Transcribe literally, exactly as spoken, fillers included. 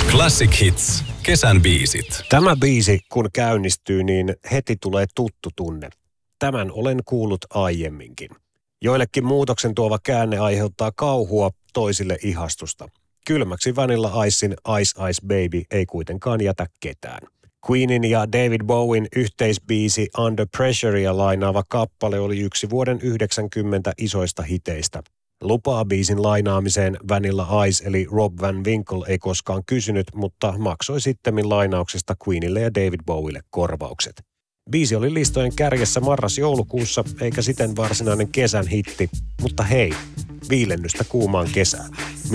Classic Hits. Kesän biisit. Tämä biisi, kun käynnistyy, niin heti tulee tuttu tunne. Tämän olen kuullut aiemminkin. Joillekin muutoksen tuova käänne aiheuttaa kauhua, toisille ihastusta. Kylmäksi Vanilla Icein Ice Ice Baby ei kuitenkaan jätä ketään. Queenin ja David Bowen yhteisbiisi Under Pressurea lainaava kappale oli yksi vuoden yhdeksänkymmentä isoista hiteistä. Lupaa biisin lainaamiseen Vanilla Ice eli Rob Van Winkle ei koskaan kysynyt, mutta maksoi sittemmin lainauksesta Queenille ja David Bowielle korvaukset. Biisi oli listojen kärjessä marras-joulukuussa eikä siten varsinainen kesän hitti, mutta hei, viilennystä kuumaan kesään.